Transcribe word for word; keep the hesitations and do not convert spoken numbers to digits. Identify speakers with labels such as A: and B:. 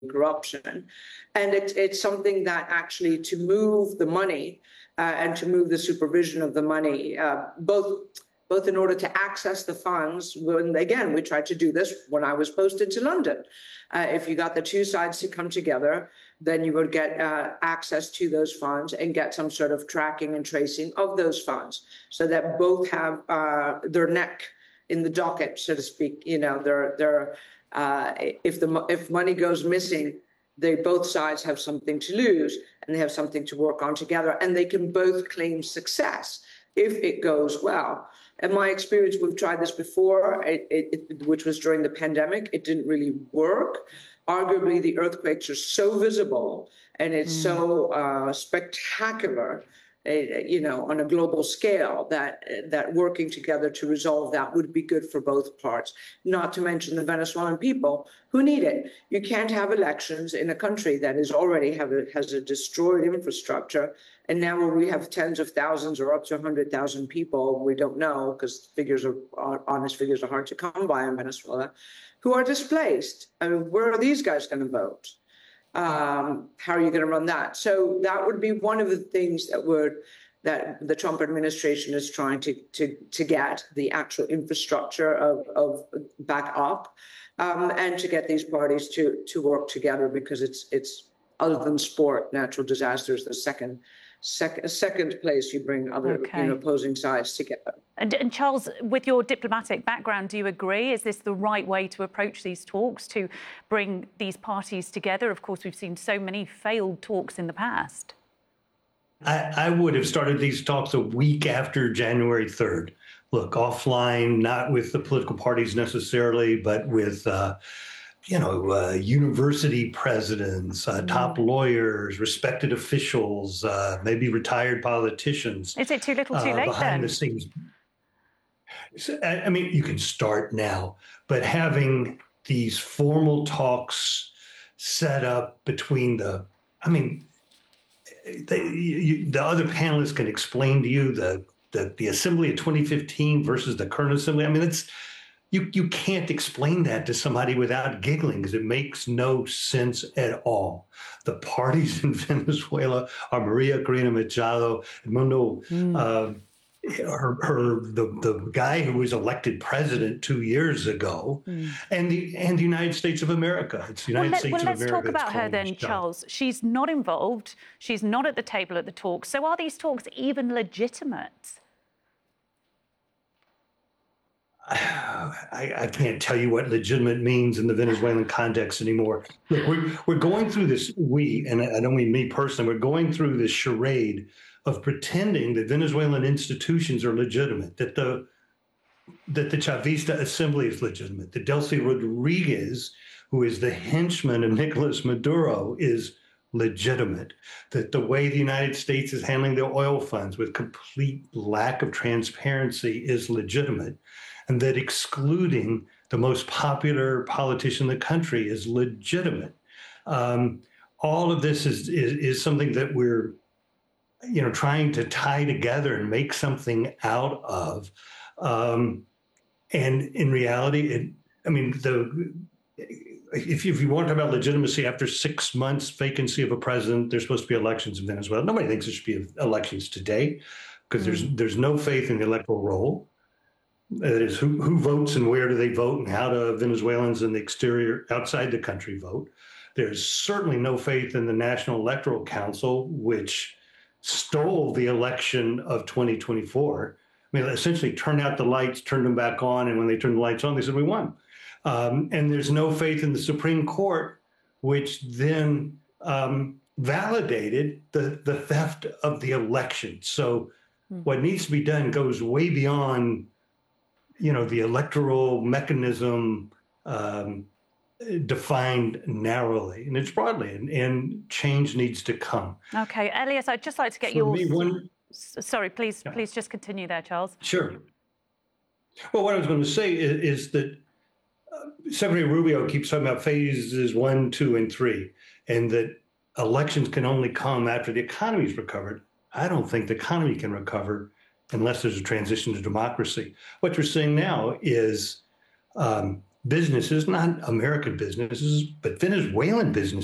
A: corruption. And it, it's something that actually to move the money uh, and to move the supervision of the money, uh, both both in order to access the funds. When, again, we tried to do this when I was posted to London. Uh, if you got the two sides to come together, then you would get uh, access to those funds and get some sort of tracking and tracing of those funds so that both have uh, their neck in the docket, so to speak. You know, they're, they're, uh, if, the, if money goes missing, they both sides have something to lose and they have something to work on together, and they can both claim success if it goes well. In my experience, we've tried this before, it, it, it, which was during the pandemic. It didn't really work. Arguably, the earthquakes are so visible and it's mm. so uh, spectacular, uh, you know, on a global scale, that that working together to resolve that would be good for both parts. Not to mention the Venezuelan people who need it. You can't have elections in a country that is already have a, has a destroyed infrastructure. And now where we have tens of thousands or up to one hundred thousand people, we don't know because figures are, are honest figures are hard to come by in Venezuela, who are displaced. I mean, where are these guys going to vote? Um, how are you going to run that? So that would be one of the things that would that the Trump administration is trying to to to get the actual infrastructure of, of back up, um, and to get these parties to to work together, because it's it's other than sport, natural disasters, the second. Second, second place you bring other okay. you know, opposing sides together.
B: And, and Charles, with your diplomatic background, do you agree? Is this the right way to approach these talks, to bring these parties together? Of course, we've seen so many failed talks in the past.
C: I, I would have started these talks a week after January third. Look, offline, not with the political parties necessarily, but with uh, you know, uh, university presidents, uh, top lawyers, respected officials, uh, maybe retired politicians.
B: Is it too little too
C: uh,
B: late
C: behind
B: then?
C: the scenes. So, I mean, you can start now, but having these formal talks set up between the, I mean, they, you, the other panelists can explain to you the, the, the assembly of twenty fifteen versus the current assembly. I mean, it's, You you can't explain that to somebody without giggling, because it makes no sense at all. The parties in Venezuela are Maria Corina Machado, Edmundo, mm. uh, her, her the, the guy who was elected president two years ago, mm. and the and the United States of America. It's the United
B: well, let,
C: States
B: well,
C: of
B: let's
C: America.
B: Let's talk about her then, Charles. She's not involved. She's not at the table at the talks. So are these talks even legitimate?
C: I, I can't tell you what legitimate means in the Venezuelan context anymore. Look, we're, we're going through this, we, and I don't mean me personally, we're going through this charade of pretending that Venezuelan institutions are legitimate, that the that the Chavista Assembly is legitimate, that Delcy Rodriguez, who is the henchman of Nicolas Maduro, is legitimate, that the way the United States is handling their oil funds with complete lack of transparency is legitimate, and that excluding the most popular politician in the country is legitimate. Um, all of this is, is is something that we're, you know, trying to tie together and make something out of. Um, and in reality, it, I mean, the if you, if you want to talk about legitimacy, after six months vacancy of a president, there's supposed to be elections in Venezuela. Nobody thinks there should be elections today, because mm. there's there's no faith in the electoral roll. That is, who, who votes and where do they vote, and how do Venezuelans in the exterior, outside the country, vote. There's certainly no faith in the National Electoral Council, which stole the election of twenty twenty-four. I mean, essentially turned out the lights, turned them back on, and when they turned the lights on, they said, we won. Um, and there's no faith in the Supreme Court, which then um, validated the, the theft of the election. So mm. what needs to be done goes way beyond, you know, the electoral mechanism um, defined narrowly, and it's broadly, and, and change needs to come.
B: Okay, Elias, I'd just like to get
C: For
B: your...
C: me, one...
B: Sorry, please, yeah. please just continue there, Charles.
C: Sure. Well, what I was going to say is, is that uh, Secretary Rubio keeps talking about phases one, two, and three, and that elections can only come after the economy's recovered. I don't think the economy can recover unless there's a transition to democracy. What we're seeing now is um, businesses, not American businesses, but Venezuelan businesses